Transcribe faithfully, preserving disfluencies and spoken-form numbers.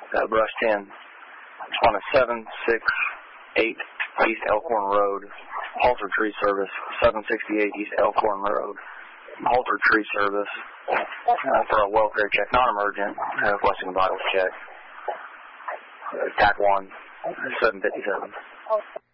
uh, brush ten on a seven six eight East Elkhorn Road, halter tree service, seven sixty-eight East Elkhorn Road, halter tree service uh, for a welfare check, non-emergent, uh, requesting a vitals check. Uh, T A C one, seven fifty-seven.